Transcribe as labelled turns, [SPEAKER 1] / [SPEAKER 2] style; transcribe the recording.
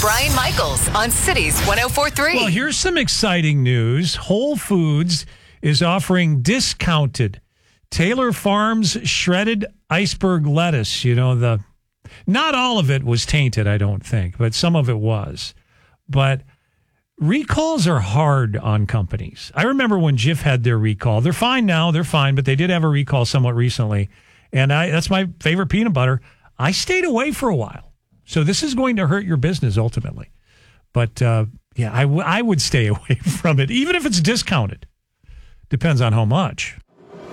[SPEAKER 1] Brian Michaels on Cities 104.3.
[SPEAKER 2] Well, here's some exciting news. Whole Foods is offering discounted Taylor Farms shredded iceberg lettuce. Not all of it was tainted, I don't think, but some of it was. But recalls are hard on companies. I remember when Jif had their recall. They're fine now. They're fine, but they did have a recall somewhat recently. And that's my favorite peanut butter. I stayed away for a while. So this is going to hurt your business ultimately. But, I would stay away from it, even if it's discounted. Depends on how much.